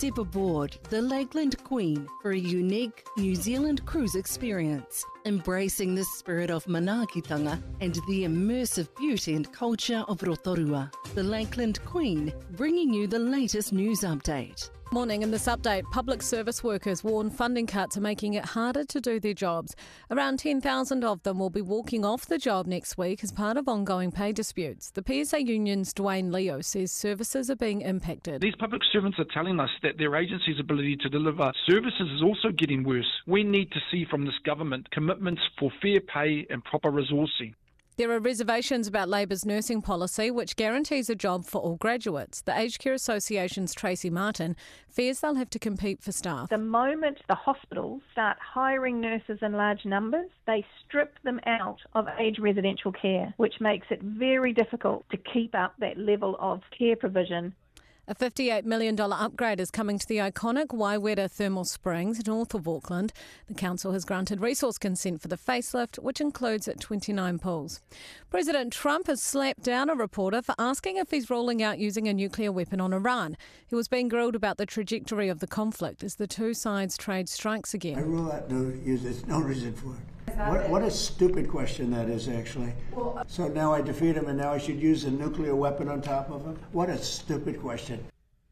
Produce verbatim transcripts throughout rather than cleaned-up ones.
Step aboard the Lakeland Queen for a unique New Zealand cruise experience, embracing the spirit of manaakitanga and the immersive beauty and culture of Rotorua. The Lakeland Queen, bringing you the latest news update. Morning. In this update, public service workers warn funding cuts are making it harder to do their jobs. Around ten thousand of them will be walking off the job next week as part of ongoing pay disputes. The P S A Union's Dwayne Leo says services are being impacted. These public servants are telling us that their agency's ability to deliver services is also getting worse. We need to see from this government commitments for fair pay and proper resourcing. There are reservations about Labour's nursing policy, which guarantees a job for all graduates. The Aged Care Association's Tracy Martin fears they'll have to compete for staff. The moment the hospitals start hiring nurses in large numbers, they strip them out of aged residential care, which makes it very difficult to keep up that level of care provision. A fifty-eight million dollars upgrade is coming to the iconic Waiwera Thermal Springs north of Auckland. The council has granted resource consent for the facelift, which includes twenty-nine pools. President Trump has slapped down a reporter for asking if he's ruling out using a nuclear weapon on Iran. He was being grilled about the trajectory of the conflict as the two sides trade strikes again. I rule out no use. There's no reason for it. What, what a stupid question that is, actually. So now I defeat him and now I should use a nuclear weapon on top of him? What a stupid question.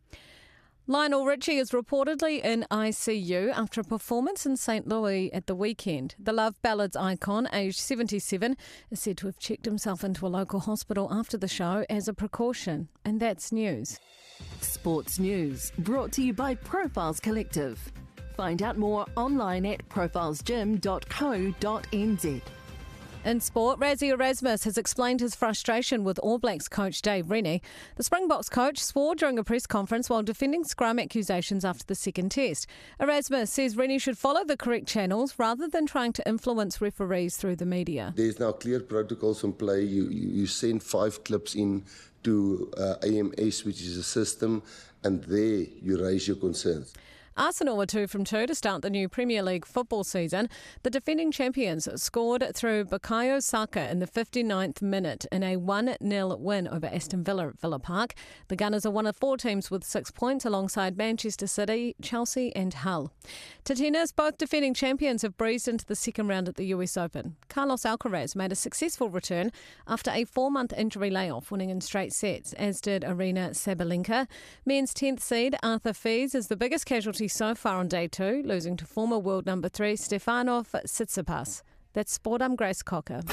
Lionel Richie is reportedly in I C U after a performance in Saint Louis at the weekend. The Love Ballads icon, aged seventy-seven, is said to have checked himself into a local hospital after the show as a precaution. And that's news. Sports news brought to you by Profiles Collective. Find out more online at profiles gym dot co dot n z. In sport, Rassie Erasmus has explained his frustration with All Blacks coach Dave Rennie. The Springboks coach swore during a press conference while defending scrum accusations after the second test. Erasmus says Rennie should follow the correct channels rather than trying to influence referees through the media. There's now clear protocols in play. You, you, you send five clips in to uh, A M S, which is a system, and there you raise your concerns. Arsenal were two from two to start the new Premier League football season. The defending champions scored through Bukayo Saka in the fifty-ninth minute in a one nil win over Aston Villa at Villa Park. The Gunners are one of four teams with six points alongside Manchester City, Chelsea and Hull. To tennis, both defending champions have breezed into the second round at the U S Open. Carlos Alcaraz made a successful return after a four-month injury layoff, winning in straight sets, as did Arina Sabalenka. Men's tenth seed Arthur Fils is the biggest casualty so far on day two, losing to former world number three Stefanos Tsitsipas. That's Sport. I'm Grace Cocker.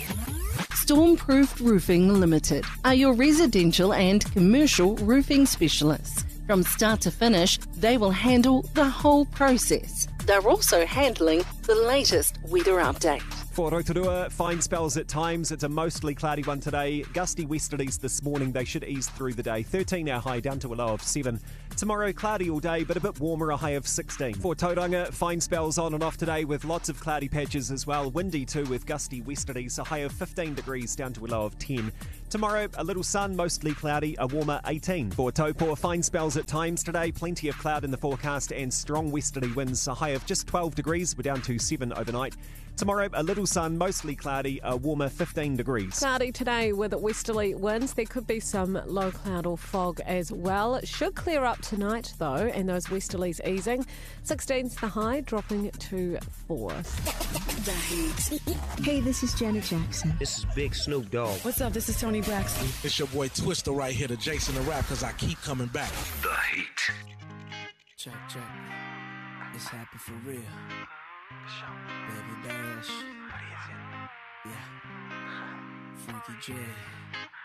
Stormproof Roofing Limited are your residential and commercial roofing specialists. From start to finish, they will handle the whole process. They're also handling the latest weather update. For Rotorua, fine spells at times. It's a mostly cloudy one today. Gusty westerlies this morning. They should ease through the day. thirteen our high, down to a low of seven. Tomorrow, cloudy all day, but a bit warmer, a high of sixteen. For Tauranga, fine spells on and off today with lots of cloudy patches as well. Windy too with gusty westerlies, a high of fifteen degrees, down to a low of ten. Tomorrow, a little sun, mostly cloudy, a warmer eighteen. For Taupō, fine spells at times today. Plenty of cloud in the forecast and strong westerly winds, a high of just twelve degrees. We're down to seven overnight. Tomorrow, a little sun, mostly cloudy, a warmer fifteen degrees. Cloudy today with westerly winds. There could be some low cloud or fog as well. It should clear up tonight though, and those westerlies easing. sixteen's the high, dropping to four. The Heat. Hey, this is Janet Jackson. This is Big Snoop Dogg. What's up? This is Tony Braxton. It's your boy Twister right here, the Jason the Rap, because I keep coming back. The Heat. Check, check. It's happened for real. Baby Dash. Yeah. Frankie J.